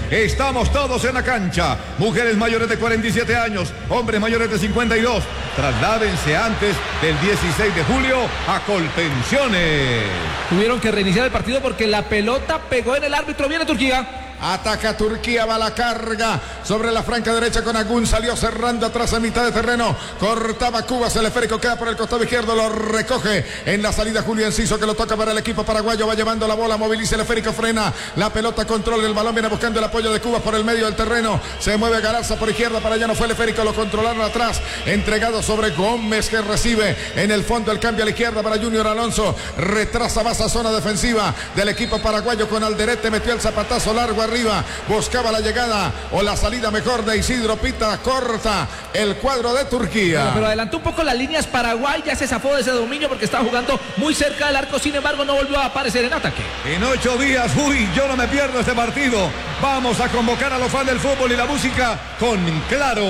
Estamos todos en la cancha. Mujeres mayores de 47 años, hombres mayores de 52. Trasládense antes del 16 de julio a Colpensiones. Tuvieron que reiniciar el partido porque la pelota pegó en el árbitro. Viene Turquía. Ataca Turquía, va la carga sobre la franca derecha con Agún, salió cerrando atrás en mitad de terreno, cortaba Cubas, el esférico queda por el costado izquierdo, lo recoge en la salida Julio Enciso que lo toca para el equipo paraguayo, va llevando la bola, moviliza el esférico, frena la pelota, controla el balón, viene buscando el apoyo de Cubas por el medio del terreno, se mueve Galarza por izquierda, para allá no fue el esférico, lo controlaron atrás, entregado sobre Gómez que recibe en el fondo el cambio a la izquierda para Junior Alonso, retrasa más a zona defensiva del equipo paraguayo con Alderete, metió el zapatazo largo arriba, buscaba la llegada o la salida mejor de Isidro Pita, corta el cuadro de Turquía. Pero adelantó un poco las líneas Paraguay, ya se zafó de ese dominio porque estaba jugando muy cerca del arco, sin embargo no volvió a aparecer en ataque. En 8 días, yo no me pierdo este partido. Vamos a convocar a los fans del fútbol y la música con Claro.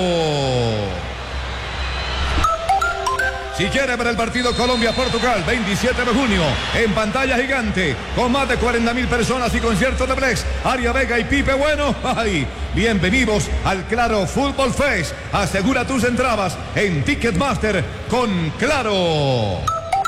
Si quiere ver el partido Colombia-Portugal, 27 de junio, en pantalla gigante, con más de 40.000 personas y conciertos de Blex, Aria Vega y Pipe Bueno. ¡Ay! Bienvenidos al Claro Fútbol Fest. Asegura tus entradas en Ticketmaster con Claro.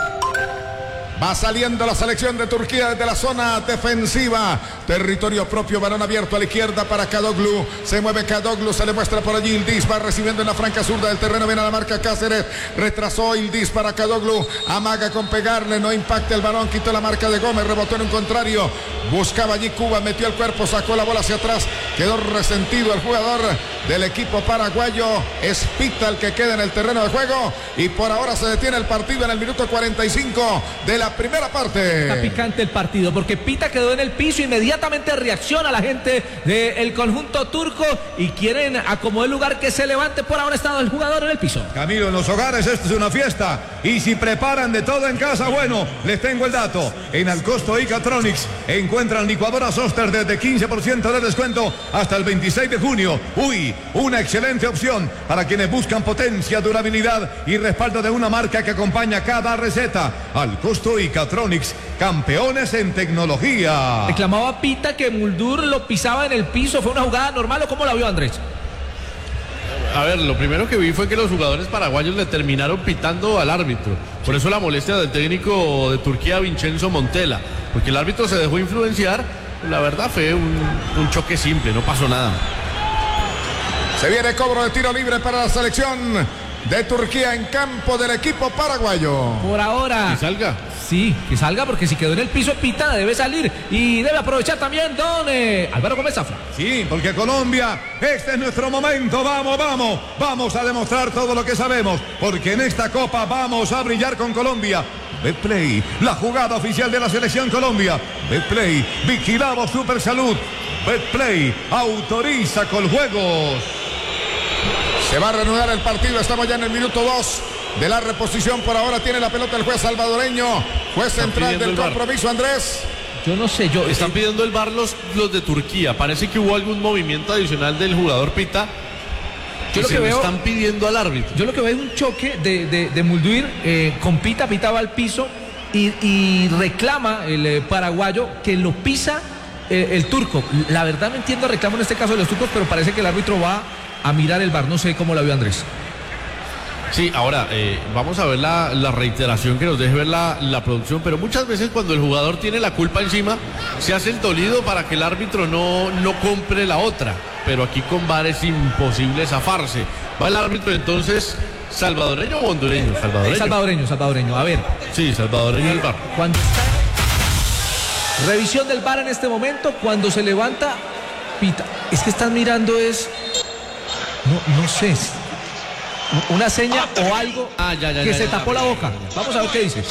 Va saliendo la selección de Turquía desde la zona defensiva. Territorio propio, balón abierto a la izquierda para Kadoglu. Se mueve Kadoglu, se le muestra por allí Ildiz. Va recibiendo en la franca zurda del terreno. Viene a la marca Cáceres. Retrasó Ildiz para Kadoglu. Amaga con pegarle, no impacta el balón. Quitó la marca de Gómez, rebotó en un contrario. Buscaba allí Cuba, metió el cuerpo, sacó la bola hacia atrás. Quedó resentido el jugador del equipo paraguayo. Es Pita el que queda en el terreno de juego. Y por ahora se detiene el partido en el minuto 45 de la primera parte. Está picante el partido porque Pita quedó en el piso, inmediatamente reacciona la gente del conjunto turco y quieren acomodar el lugar, que se levante. Por ahora está el jugador en el piso. Camilo, en los hogares esto es una fiesta y si preparan de todo en casa, bueno, les tengo el dato. En Alcosto Icatronics encuentran licuadoras Oster desde 15% de descuento hasta el 26 de junio. Uy, una excelente opción para quienes buscan potencia, durabilidad y respaldo de una marca que acompaña cada receta. Alcosto Icatronics, campeones en tecnología. Reclamaba Pita que Muldur lo pisaba en el piso. ¿Fue una jugada normal o cómo la vio Andrés? A ver, lo primero que vi fue que los jugadores paraguayos le terminaron pitando al árbitro. Por eso la molestia del técnico de Turquía, Vincenzo Montella, porque el árbitro se dejó influenciar. La verdad fue un choque simple, no pasó nada. Se viene cobro de tiro libre para la selección de Turquía en campo del equipo paraguayo. Por ahora. Que salga. Sí, que salga, porque si quedó en el piso Pita debe salir y debe aprovechar también Álvaro Gómez Zafra. Sí, porque Colombia, este es nuestro momento. Vamos a demostrar todo lo que sabemos, porque en esta Copa vamos a brillar con Colombia. Betplay, la jugada oficial de la selección Colombia. Betplay, vigilamos Super Salud. Betplay, autoriza Coljuegos. Se va a reanudar el partido, estamos ya en el minuto 2 de la reposición. Por ahora tiene la pelota el juez salvadoreño, juez central del compromiso, Andrés. Yo no sé, Están pidiendo el VAR los de Turquía. Parece que hubo algún movimiento adicional del jugador Pita. Yo lo que veo, están pidiendo al árbitro. Yo lo que veo es un choque de Muldur con Pita va al piso y reclama el paraguayo que lo pisa el turco. La verdad no entiendo reclamo en este caso de los turcos, pero parece que el árbitro va a mirar el VAR. No sé cómo la vio Andrés. Sí, ahora vamos a ver la reiteración que nos deje ver la producción, pero muchas veces cuando el jugador tiene la culpa encima, se hace el dolido para que el árbitro no compre la otra, pero aquí con VAR es imposible zafarse. Va el árbitro entonces, ¿salvadoreño o hondureño? Salvadoreño, a ver. Sí, salvadoreño el VAR. Cuando está revisión del VAR en este momento, cuando se levanta Pita, es que están mirando no sé, una seña o algo que se tapó la boca. Vamos a ver qué dice.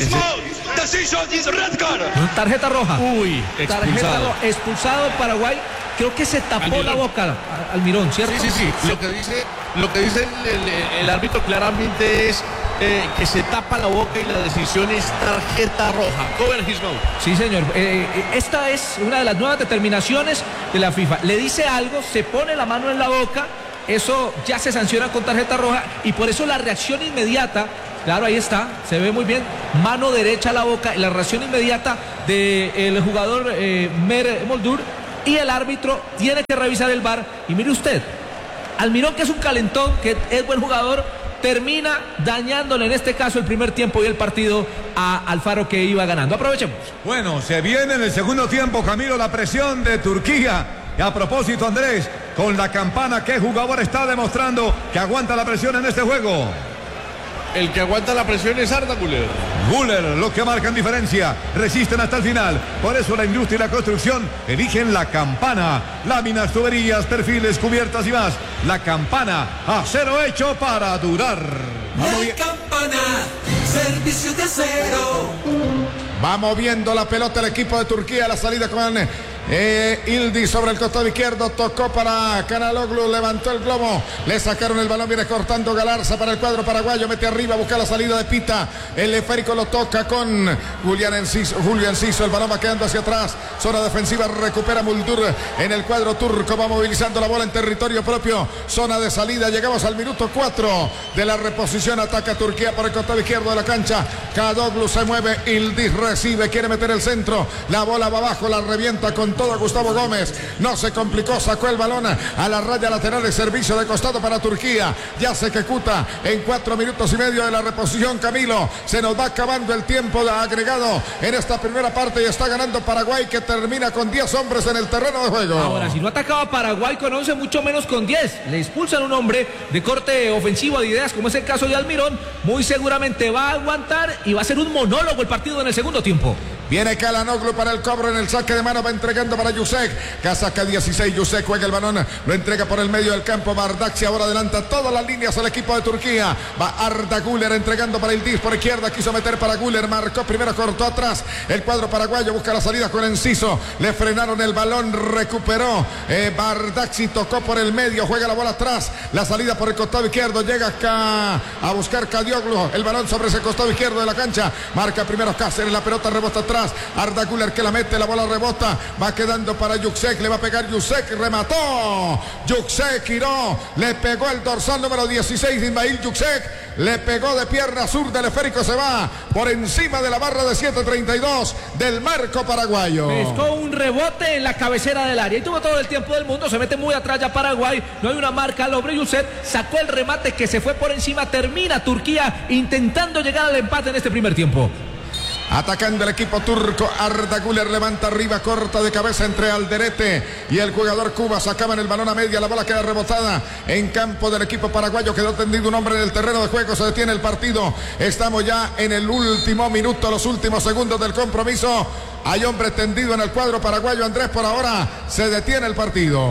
Tarjeta roja. Uy, expulsado. Expulsado Paraguay. Creo que se tapó la boca al Mirón, ¿cierto? Sí. Lo que dice el árbitro claramente es que se tapa la boca y la decisión es tarjeta roja. Cover his mouth. Sí, señor. Esta es una de las nuevas determinaciones de la FIFA. Le dice algo, se pone la mano en la boca, eso ya se sanciona con tarjeta roja y por eso la reacción inmediata, claro, ahí está, se ve muy bien, mano derecha a la boca, y la reacción inmediata del jugador Mer Muldur y el árbitro tiene que revisar el VAR. Y mire usted, Almirón, que es un calentón, que es buen jugador, termina dañándole en este caso el primer tiempo y el partido a Alfaro, que iba ganando. Aprovechemos. Bueno, se viene en el segundo tiempo, Camilo, la presión de Turquía. Y a propósito, Andrés, con la campana, ¿qué jugador está demostrando que aguanta la presión en este juego? El que aguanta la presión es Arda Güler. Güler, los que marcan diferencia, resisten hasta el final. Por eso la industria y la construcción eligen la campana. Láminas, tuberías, perfiles, cubiertas y más. La campana, acero hecho para durar. La campana, servicio de acero. Va moviendo la pelota el equipo de Turquía. La salida con Yildiz sobre el costado izquierdo. Tocó para Çalhanoğlu. Levantó el globo. Le sacaron el balón. Viene cortando Galarza para el cuadro paraguayo. Mete arriba. Busca la salida de Pita. El esférico lo toca con Julio Enciso. El balón va quedando hacia atrás. Zona defensiva. Recupera Muldur en el cuadro turco. Va movilizando la bola en territorio propio. Zona de salida. Llegamos al minuto 4 de la reposición. Ataca Turquía por el costado izquierdo de la cancha. Çalhanoğlu se mueve. Yildiz recibe. Quiere meter el centro. La bola va abajo. La revienta con todo Gustavo Gómez. No se complicó. Sacó el balón a la raya lateral de servicio de costado para Turquía. Ya se ejecuta en 4 minutos y medio de la reposición, Camilo. Se nos va acabando el tiempo agregado en esta primera parte y está ganando Paraguay, que termina con 10 hombres en el terreno de juego. Ahora, si no atacaba Paraguay con 11, mucho menos con 10. Le expulsan un hombre de corte ofensivo de ideas, como es el caso de Almirón. Muy seguramente va a aguantar y va a ser un monólogo el partido en el segundo tiempo. Viene Çalhanoğlu para el cobro en el saque de mano. Va entregando para Yusek. Casaca 16. Yusek juega el balón. Lo entrega por el medio del campo. Bardakci ahora adelanta todas las líneas al equipo de Turquía. Va Arda Güler entregando para Yildiz por izquierda. Quiso meter para Güler. Marcó primero, cortó atrás. El cuadro paraguayo busca la salida con Enciso. Le frenaron el balón. Recuperó. Bardakci tocó por el medio. Juega la bola atrás. La salida por el costado izquierdo. Llega acá a buscar Çalhanoğlu. El balón sobre ese costado izquierdo de la cancha. Marca primero Cáceres. La pelota rebota atrás. Arda Güler que la mete, la bola rebota, va quedando para Yusek, le va a pegar Yusek, remató Yusek, giró, le pegó el dorsal número 16 de Ismail Yusek, le pegó de pierna sur del esférico, se va por encima de la barra de 7.32 del marco paraguayo. Pescó un rebote en la cabecera del área y tuvo todo el tiempo del mundo. Se mete muy atrás ya Paraguay, no hay una marca al hombre. Yusek sacó el remate que se fue por encima. Termina Turquía intentando llegar al empate en este primer tiempo. Atacando el equipo turco, Arda Güler levanta arriba, corta de cabeza entre Alderete y el jugador Cuba. Sacaban el balón a media, la bola queda rebotada en campo del equipo paraguayo. Quedó tendido un hombre en el terreno de juego, se detiene el partido. Estamos ya en el último minuto, los últimos segundos del compromiso. Hay hombre tendido en el cuadro paraguayo, Andrés. Por ahora se detiene el partido.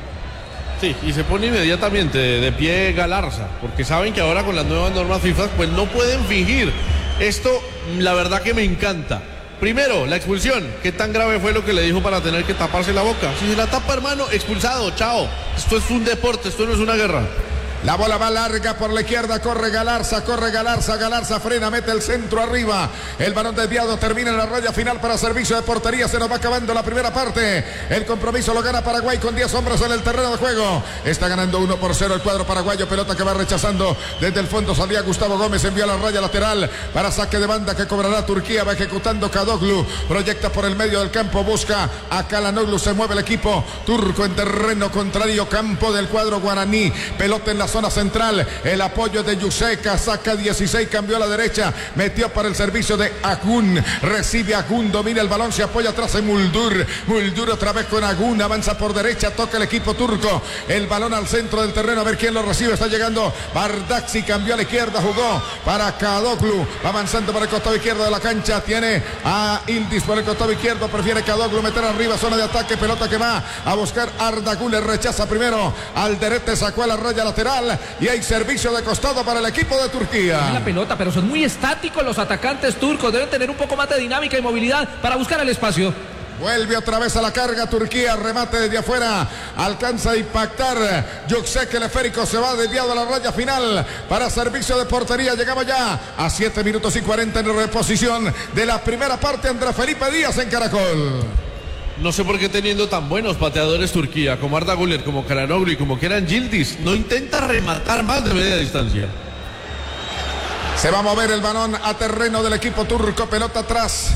Sí, y se pone inmediatamente de pie Galarza, porque saben que ahora con las nuevas normas FIFA pues no pueden fingir. Esto, la verdad que me encanta. Primero, la expulsión. ¿Qué tan grave fue lo que le dijo para tener que taparse la boca? Si se la tapa, hermano, expulsado, chao. Esto es un deporte, esto no es una guerra. La bola va larga por la izquierda, corre Galarza, Galarza frena, mete el centro arriba. El balón desviado termina en la raya final para servicio de portería. Se nos va acabando la primera parte. El compromiso lo gana Paraguay con 10 hombres en el terreno de juego. Está ganando 1-0 el cuadro paraguayo. Pelota que va rechazando desde el fondo. Salía Gustavo Gómez, envió a la raya lateral para saque de banda que cobrará Turquía. Va ejecutando Çalhanoğlu. Proyecta por el medio del campo, busca a Çalhanoğlu. Se mueve el equipo turco en terreno contrario. Campo del cuadro guaraní. Pelota en la zona central, el apoyo de Yusek, saca 16, cambió a la derecha, metió para el servicio de Agun, recibe Agun, domina el balón, se apoya atrás en Muldur otra vez con Agun, avanza por derecha, toca el equipo turco, el balón al centro del terreno, a ver quién lo recibe, está llegando Bardakci, cambió a la izquierda, jugó para Çalhanoğlu, avanzando por el costado izquierdo de la cancha, tiene a Yildiz por el costado izquierdo, prefiere Çalhanoğlu meter arriba, zona de ataque, pelota que va a buscar Arda Güler, rechaza primero, Alderete sacó a la raya lateral, y hay servicio de costado para el equipo de Turquía. La pelota, pero son muy estáticos los atacantes turcos. Deben tener un poco más de dinámica y movilidad para buscar el espacio. Vuelve otra vez a la carga Turquía, remate desde afuera, alcanza a impactar Yusek, el esférico se va desviado a la raya final para servicio de portería. Llegamos ya a 7 minutos y 40 en reposición de la primera parte. Andrés Felipe Díaz en Caracol. No sé por qué teniendo tan buenos pateadores Turquía, como Arda Güler, como Çalhanoğlu y como que eran Yildiz, no intenta rematar más de media distancia. Se va a mover el balón a terreno del equipo turco, pelota atrás.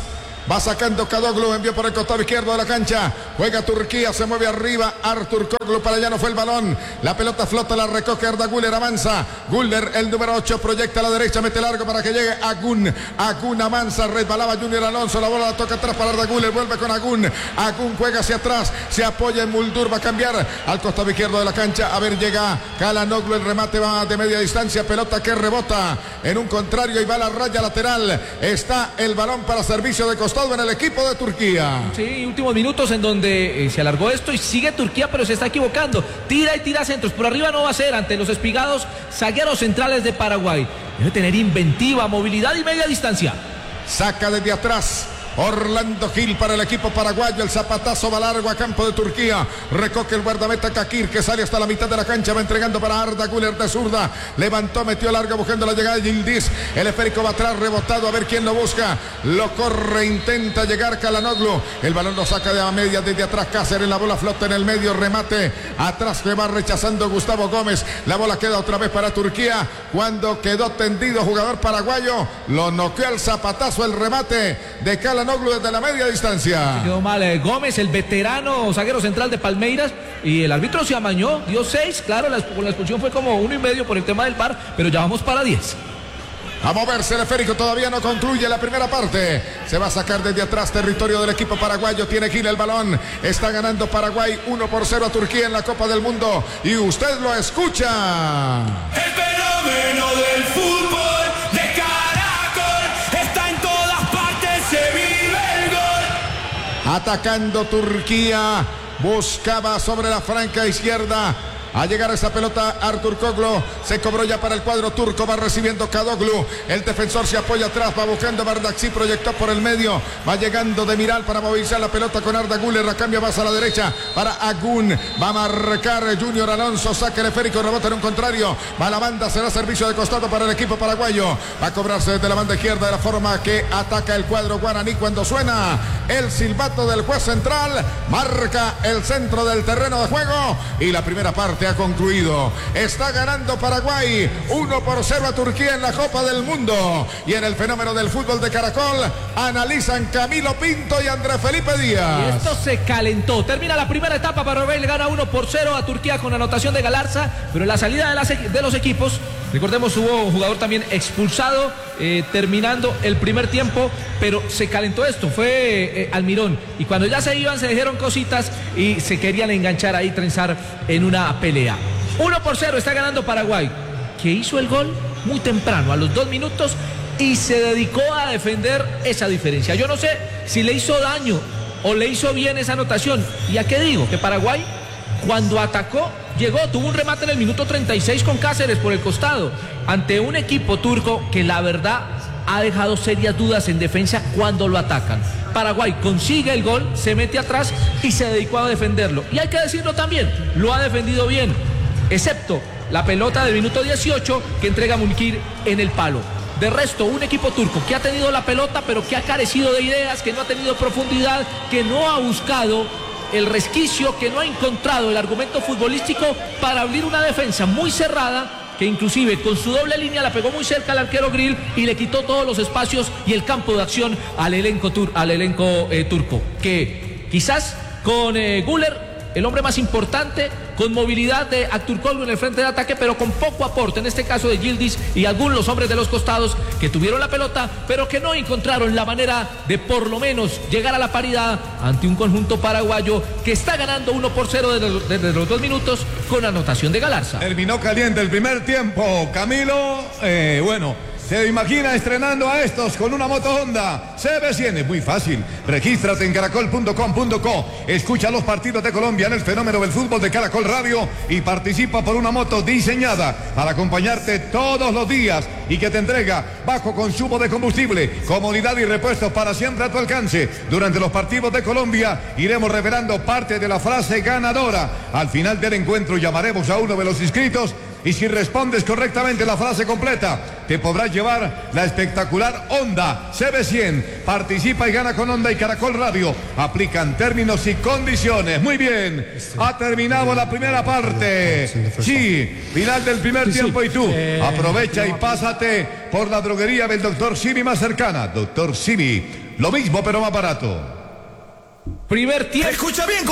Va sacando Kadoglu, envió por el costado izquierdo de la cancha. Juega Turquía, se mueve arriba. Arturkoglu, para allá no fue el balón. La pelota flota, la recoge Arda Güler, avanza. Güler, el número 8, proyecta a la derecha, mete largo para que llegue Agun. Agun avanza, resbalaba Junior Alonso. La bola la toca atrás para Arda Güler, vuelve con Agun. Agun juega hacia atrás, se apoya en Muldur, va a cambiar al costado izquierdo de la cancha. A ver, llega Calhanoglu, el remate va de media distancia. Pelota que rebota en un contrario y va a la raya lateral. Está el balón para servicio de costado en el equipo de Turquía. Sí, últimos minutos en donde se alargó esto y sigue Turquía, pero se está equivocando. Tira y tira centros. Por arriba no va a ser ante los espigados zagueros centrales de Paraguay. Debe tener inventiva, movilidad y media distancia. Saca desde atrás Orlando Gil para el equipo paraguayo. El zapatazo va largo a campo de Turquía. Recoge el guardameta Kakir, que sale hasta la mitad de la cancha. Va entregando para Arda Güler de zurda. Levantó, metió largo buscando la llegada de Yildiz. El esférico va atrás, rebotado. A ver quién lo busca. Lo corre, intenta llegar Calhanoglu. El balón lo saca de a media desde atrás Cáceres. La bola flota en el medio. Remate atrás que va rechazando Gustavo Gómez. La bola queda otra vez para Turquía. Cuando quedó tendido jugador paraguayo, lo noqueó el zapatazo, el remate de Calhanoglu desde la media distancia. Quedó mal Gómez, el veterano zaguero central de Palmeiras, y el árbitro se amañó, dio 6, claro, la expulsión fue como 1,5 por el tema del VAR, pero ya vamos para 10. A moverse el esférico, todavía no concluye la primera parte. Se va a sacar desde atrás territorio del equipo paraguayo. Tiene Gil el balón. Está ganando Paraguay 1-0 a Turquía en la Copa del Mundo. Y usted lo escucha. El fenómeno del fútbol de Caracol está en todas partes, se vive el gol. Atacando Turquía. Buscaba sobre la franca izquierda. A llegar esa pelota Arturkoglu, se cobró ya para el cuadro turco, va recibiendo Kadoglu, el defensor se apoya atrás, va buscando Bardakci, proyectó por el medio, va llegando Demiral para movilizar la pelota con Arda Güler, la cambia más a la derecha para Agun, va a marcar Junior Alonso, saca el esférico, rebota en un contrario, va a la banda, será servicio de costado para el equipo paraguayo, va a cobrarse desde la banda izquierda de la forma que ataca el cuadro guaraní cuando suena el silbato del juez central, marca el centro del terreno de juego y la primera parte ha concluido. Está ganando Paraguay 1-0 a Turquía en la Copa del Mundo. Y en el fenómeno del fútbol de Caracol analizan Camilo Pinto y Andrés Felipe Díaz. Y esto se calentó. Termina la primera etapa. Paraguay le gana 1-0 a Turquía con anotación de Galarza. Pero en la salida de los equipos, recordemos, hubo un jugador también expulsado terminando el primer tiempo, pero se calentó esto, fue Almirón, y cuando ya se iban se dijeron cositas y se querían enganchar ahí, trenzar en una pelea. 1-0 está ganando Paraguay, que hizo el gol muy temprano, a los 2 minutos, y se dedicó a defender esa diferencia. Yo no sé si le hizo daño o le hizo bien esa anotación. ¿Y a qué digo? Que Paraguay, cuando atacó, llegó, tuvo un remate en el minuto 36 con Cáceres por el costado, ante un equipo turco que la verdad ha dejado serias dudas en defensa cuando lo atacan. Paraguay consigue el gol, se mete atrás y se dedicó a defenderlo. Y hay que decirlo también, lo ha defendido bien, excepto la pelota del minuto 18 que entrega Munkir en el palo. De resto, un equipo turco que ha tenido la pelota, pero que ha carecido de ideas, que no ha tenido profundidad, que no ha buscado el resquicio, que no ha encontrado el argumento futbolístico para abrir una defensa muy cerrada, que inclusive con su doble línea la pegó muy cerca al arquero Grill y le quitó todos los espacios y el campo de acción al elenco turco, que quizás con Güler, el hombre más importante, con movilidad de Arturkoglu en el frente de ataque, pero con poco aporte, en este caso de Yildiz y algunos los hombres de los costados que tuvieron la pelota, pero que no encontraron la manera de por lo menos llegar a la paridad ante un conjunto paraguayo que está ganando 1-0 desde los 2 minutos con anotación de Galarza. Terminó caliente el primer tiempo, Camilo, se imagina estrenando a estos con una moto Honda CB100, es muy fácil. Regístrate en caracol.com.co. Escucha los partidos de Colombia en el fenómeno del fútbol de Caracol Radio y participa por una moto diseñada para acompañarte todos los días y que te entrega bajo consumo de combustible, comodidad y repuestos para siempre a tu alcance. Durante los partidos de Colombia iremos revelando parte de la frase ganadora. Al final del encuentro llamaremos a uno de los inscritos y si respondes correctamente la frase completa, te podrás llevar la espectacular Honda CB100. Participa y gana con Honda y Caracol Radio. Aplican términos y condiciones. Muy bien, ha terminado la primera parte. Sí, final del primer tiempo y tú aprovecha y pásate por la droguería del Dr. Simi más cercana. Dr. Simi, lo mismo pero más barato. Primer tiempo. Escucha bien.